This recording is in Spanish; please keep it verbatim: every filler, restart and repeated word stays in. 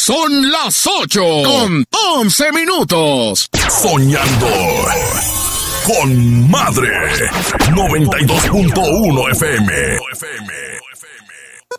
Son las ocho con once minutos. Soñando con Madre. noventa y dos punto uno F M.